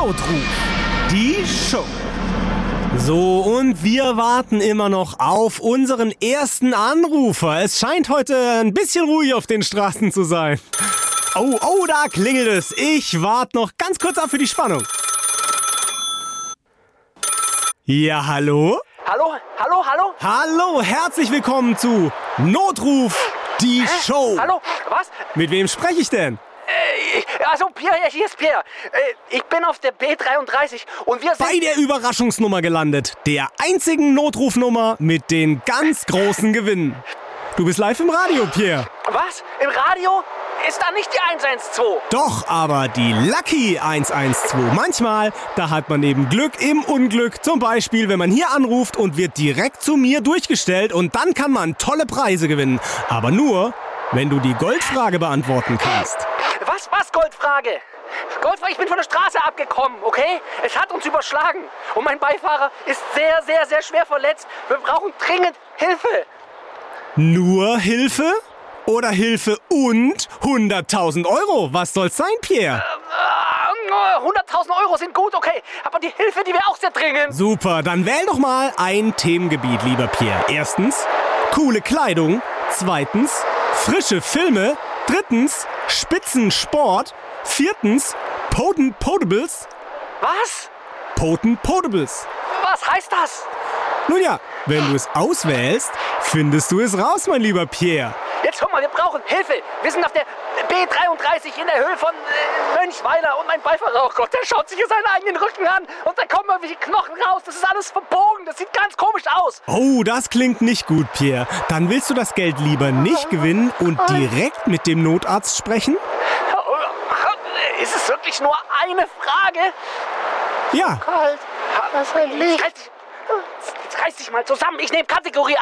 Notruf, die Show. So, und wir warten immer noch auf unseren ersten Anrufer. Es scheint heute ein bisschen ruhig auf den Straßen zu sein. Oh, da klingelt es. Ich warte noch ganz kurz ab für die Spannung. Ja, hallo? Hallo? Hallo, herzlich willkommen zu Notruf, die Show. Hallo? Was? Mit wem spreche ich denn? Pierre, hier ist Pierre. Ich bin auf der B33 und wir sind... Bei der Überraschungsnummer gelandet. Der einzigen Notrufnummer mit den ganz großen Gewinnen. Du bist live im Radio, Pierre. Was? Im Radio? Ist da nicht die 112? Doch, aber die Lucky 112. Manchmal, da hat man eben Glück im Unglück. Zum Beispiel, wenn man hier anruft und wird direkt zu mir durchgestellt und dann kann man tolle Preise gewinnen. Aber nur, wenn du die Goldfrage beantworten kannst. Was Goldfrage? Goldfrage, ich bin von der Straße abgekommen, okay? Es hat uns überschlagen und mein Beifahrer ist sehr, sehr, sehr schwer verletzt. Wir brauchen dringend Hilfe. Nur Hilfe? Oder Hilfe und 100.000 Euro? Was soll's sein, Pierre? 100.000 Euro sind gut, okay. Aber die Hilfe, die wäre auch sehr dringend. Super, dann wähl doch mal ein Themengebiet, lieber Pierre. Erstens, coole Kleidung. Zweitens, frische Filme. Drittens, Spitzensport. Viertens, Potent Potables. Was? Potent Potables. Was heißt das? Nun ja, wenn du es auswählst, findest du es raus, mein lieber Pierre. Jetzt hör mal, wir brauchen Hilfe. Wir sind auf der B33 in der Höhe von Mönchweiler und mein Beifahrer, oh Gott, der schaut sich hier seinen eigenen Rücken an und da kommen irgendwelche Knochen raus. Das ist alles verbogen, das sieht ganz komisch aus. Oh, das klingt nicht gut, Pierre. Dann willst du das Geld lieber nicht gewinnen und direkt mit dem Notarzt sprechen? Ist es wirklich nur eine Frage? Ja. Kalt. Was ein Licht. Jetzt reiß dich mal zusammen. Ich nehme Kategorie